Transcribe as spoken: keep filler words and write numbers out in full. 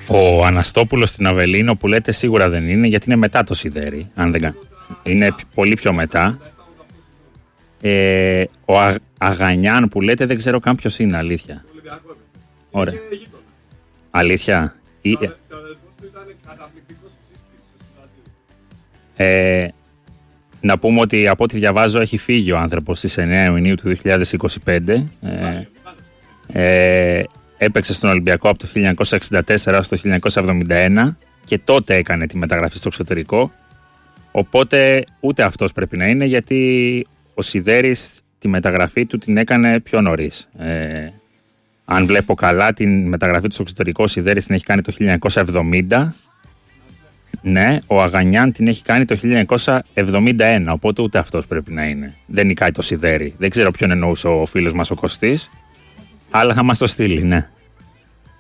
Ο Αναστόπουλος στην Αβελίνο που λέτε σίγουρα δεν είναι, γιατί είναι μετά το Σιδέρι. Αν δεν... Είναι πολύ πιο μετά. Ε, ο Α, Αγανιάν που λέτε δεν ξέρω καν ποιος είναι, αλήθεια. Ωραία. Αλήθεια. Ή... Ε, να πούμε ότι από ό,τι διαβάζω έχει φύγει ο άνθρωπος στις εννέα Ιουνίου του δύο χιλιάδες είκοσι πέντε. Ε, ε, έπαιξε στον Ολυμπιακό από το χίλια εννιακόσια εξήντα τέσσερα στο χίλια εννιακόσια εβδομήντα ένα και τότε έκανε τη μεταγραφή στο εξωτερικό. Οπότε ούτε αυτός πρέπει να είναι, γιατί ο Σιδέρης τη μεταγραφή του την έκανε πιο νωρίς. Ε, αν βλέπω καλά, τη μεταγραφή του στο εξωτερικό ο Σιδέρης την έχει κάνει το χίλια εννιακόσια εβδομήντα. Ναι, ο Αγανιάν την έχει κάνει το χίλια εννιακόσια εβδομήντα ένα, οπότε ούτε αυτός πρέπει να είναι. Δεν νικάει το Σιδέρι. Δεν ξέρω ποιον εννοούσε ο φίλος μας ο Κωστής, αλλά θα μας το στείλει, ναι.